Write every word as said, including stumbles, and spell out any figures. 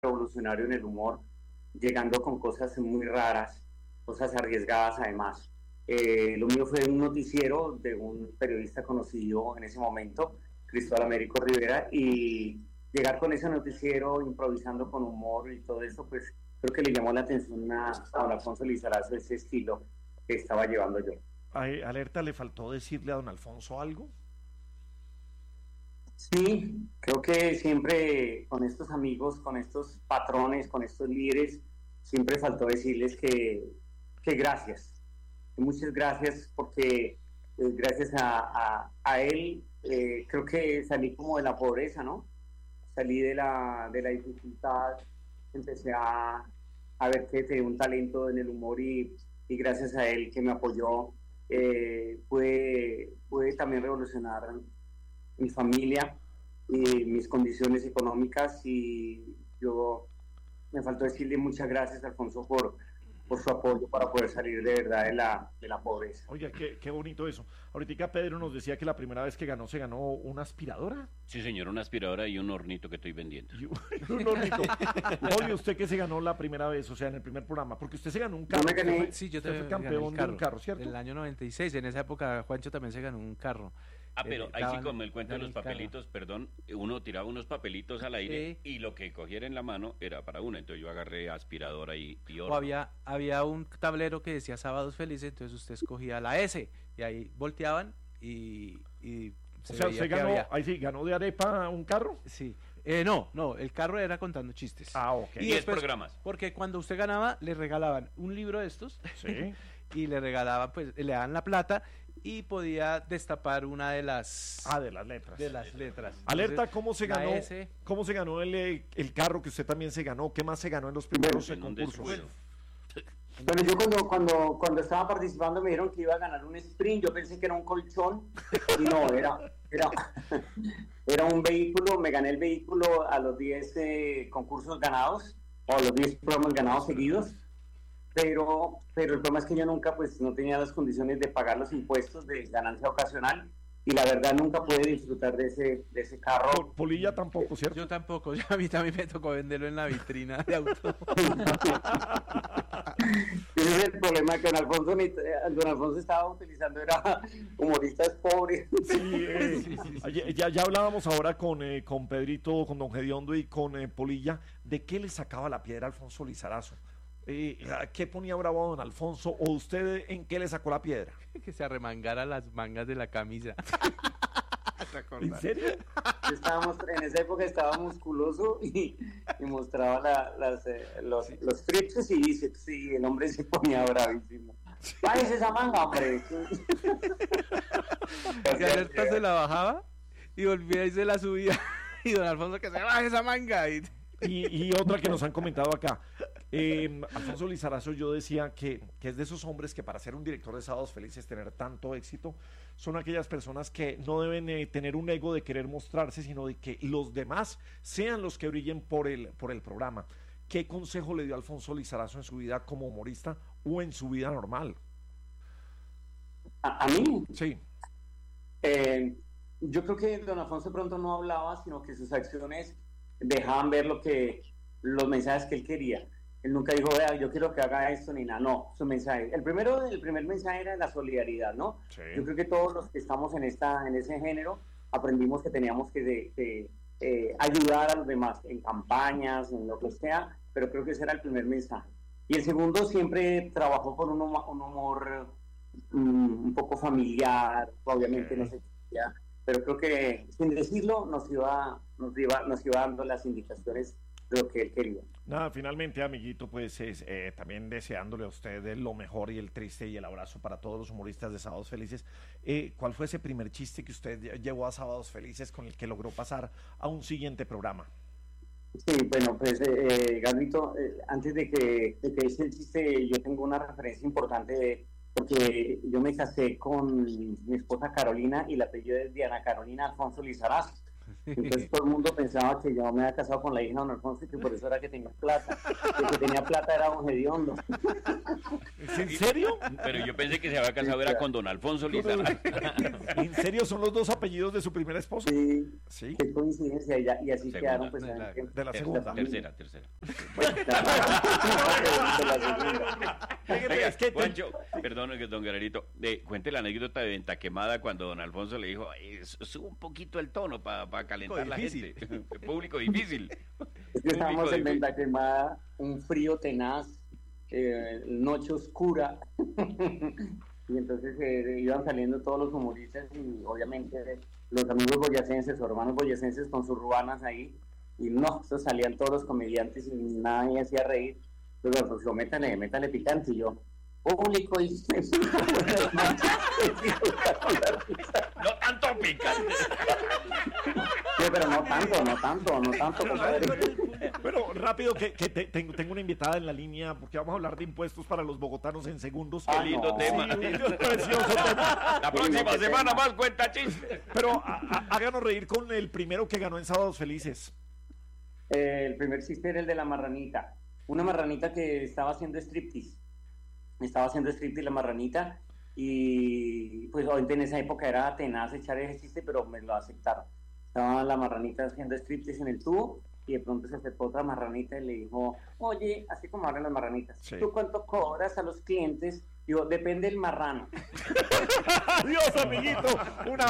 revolucionario en el humor, llegando con cosas muy raras, cosas arriesgadas además. Eh, lo mío fue un noticiero de un periodista conocido en ese momento, Cristóbal Américo Rivera, y llegar con ese noticiero improvisando con humor y todo eso, pues creo que le llamó la atención a, a don Alfonso Lizarazo ese estilo que estaba llevando yo. A Alerta le faltó decirle a don Alfonso algo. Sí, creo que siempre con estos amigos, con estos patrones, con estos líderes, siempre faltó decirles que, que gracias, que muchas gracias, porque eh, gracias a, a, a él eh, creo que salí como de la pobreza, ¿no? Salí de la, de la dificultad, empecé a, a ver que tenía un talento en el humor y, y gracias a él que me apoyó, eh, pude, pude también revolucionar mi familia y mis condiciones económicas, y yo me faltó decirle muchas gracias, Alfonso, por, por su apoyo para poder salir de verdad de la, de la pobreza. Oiga, qué, qué bonito eso. Ahorita Pedro nos decía que la primera vez que ganó, se ganó una aspiradora. Sí, señor, una aspiradora y un hornito que estoy vendiendo. Y un hornito. Oye, ¿usted qué se ganó la primera vez, o sea, en el primer programa? Porque usted se ganó un carro. Yo me gané, fue, sí, yo usted fue también campeón gané de un carro, ¿cierto? En el año noventa y seis, en esa época Juancho también se ganó un carro. Ah, pero Eh, ahí sí, daban- como el cuento de los daban el papelitos, perdón, uno tiraba unos papelitos al aire Sí. y lo que cogiera en la mano era para uno. Entonces yo agarré aspiradora y, y O horno. había, había un tablero que decía Sábados Felices, entonces usted escogía la S y ahí volteaban y, y se O sea, veía usted que ganó, había. ahí sí, ganó de arepa un carro. Sí. Eh, no, no, el carro era contando chistes. Ah, ok. Y Diez después- programas. Porque cuando usted ganaba, le regalaban un libro de estos Sí. y le regalaban, pues, le daban la plata y podía destapar una de las Ah, de las letras. de las letras. Alerta, Entonces, ¿cómo se la ganó? S. ¿Cómo se ganó el, eh, el carro que usted también se ganó? ¿Qué más se ganó en los primeros eh, En un concursos? descuido. Bueno, yo cuando, cuando, cuando estaba participando me dijeron que iba a ganar un sprint, yo pensé que era un colchón, y no, era, era, era un vehículo. Me gané el vehículo a los diez eh, concursos ganados, o a los diez programas ganados seguidos, pero, pero el problema es que yo nunca, pues, no tenía las condiciones de pagar los impuestos de ganancia ocasional, y la verdad nunca pude disfrutar de ese, de ese carro. Pol- Polilla tampoco, ¿cierto? Yo tampoco, yo- a mí también me tocó venderlo en la vitrina de auto. Ese es el problema, que don Alfonso, ni- eh, don Alfonso estaba utilizando, era humoristas pobres. Sí, eh, ya, ya, ya hablábamos ahora con, eh, con Pedrito, con don Gediondo y con eh, Polilla, de qué le sacaba la piedra a Alfonso Lizarazo. Eh, ¿a ¿Qué ponía bravo a don Alfonso? ¿O usted en qué le sacó la piedra? Que se arremangara las mangas de la camisa. ¿Te ¿En acordás? serio? Estábamos, en esa época estaba musculoso y, y mostraba la, las, eh, los, los tríceps y bíceps, y el hombre se ponía bravísimo. ¡Bájese esa manga, hombre! Y Alerta se la bajaba y volvía y se la subía. Y don Alfonso, que se baje esa manga. Y... Y, y otra que nos han comentado acá, eh, Alfonso Lizarazo, yo decía que, que es de esos hombres que para ser un director de Sábados Felices, tener tanto éxito, son aquellas personas que no deben eh, tener un ego de querer mostrarse, sino de que los demás sean los que brillen por el, por el programa. ¿Qué consejo le dio Alfonso Lizarazo en su vida como humorista o en su vida normal? ¿A, a mí? Sí. Eh, yo creo que don Alfonso pronto no hablaba, sino que sus acciones dejaban ver lo que, los mensajes que él quería. Él nunca dijo, vea, yo quiero que haga esto ni nada. No, su mensaje. El primero, el primer mensaje era la solidaridad, ¿no? Sí. Yo creo que todos los que estamos en esta, en ese género, aprendimos que teníamos que de, de, eh, ayudar a los demás en campañas, en lo que sea, pero creo que ese era el primer mensaje. Y el segundo, siempre trabajó por un, huma- un humor um, un poco familiar, obviamente no sé ya, pero creo que sin decirlo nos iba, nos iba, nos iba dando las indicaciones de lo que él quería. Nada, finalmente, amiguito, pues es, eh, también deseándole a usted lo mejor y el triste y el abrazo para todos los humoristas de Sábados Felices. Eh, ¿Cuál fue ese primer chiste que usted llevó a Sábados Felices con el que logró pasar a un siguiente programa? Sí, bueno, pues, eh, Gabito, eh, antes de que, de que hice el chiste, yo tengo una referencia importante, de, porque yo me casé con mi esposa Carolina y el apellido es Diana Carolina Alfonso Lizarazo. Entonces todo el mundo pensaba que yo me había casado con la hija de don Alfonso y que por eso era que tenía plata. El que tenía plata era don Gediondo. ¿En serio? Pero yo pensé que se había casado era con don Alfonso Lizarazo. ¿En serio son los dos apellidos de su primera esposa? Sí, Sí. qué coincidencia. Y, ya- y así Segunda. quedaron pues. De la- en- de la en segunda. familia. Tercera, tercera. De la segunda. Oiga, Es que te- Juancho, perdón, que don Guerrerito, eh, cuente la anécdota de Venta Quemada cuando don Alfonso le dijo, "Ay, sube un poquito el tono para calentar la Difícil. gente. Público difícil. Es que estábamos Público en difícil. Venta Quemada, un frío tenaz, eh, noche oscura, y entonces eh, iban saliendo todos los humoristas y obviamente los amigos boyacenses o hermanos boyacenses con sus ruanas ahí, y no, estos salían todos los comediantes y nadie hacía reír. Pero pues, yo, métale, métale picante, y yo, público, y No tanto picante. Sí, pero no tanto, no tanto, no tanto, compadre. Bueno, rápido, que, que te- tengo, tengo una invitada en la línea porque vamos a hablar de impuestos para los bogotanos en segundos. Qué Ah, lindo no. tema. Sí, un precioso tema. La próxima qué semana tema. más cuenta chistes. Pero a- a- háganos reír con el primero que ganó en Sábados Felices. Eh, el primer chiste era el de la marranita. Una marranita que estaba haciendo striptease. Estaba haciendo striptease la marranita. Y pues obviamente en esa época era tenaz echar ese chiste, pero me lo aceptaron. Estaba la marranita haciendo striptease en el tubo. Y de pronto se acercó otra marranita y le dijo, oye, así como hablan las marranitas, Sí. ¿tú cuánto cobras a los clientes? Digo, depende del marrano. Adiós, amiguito. Un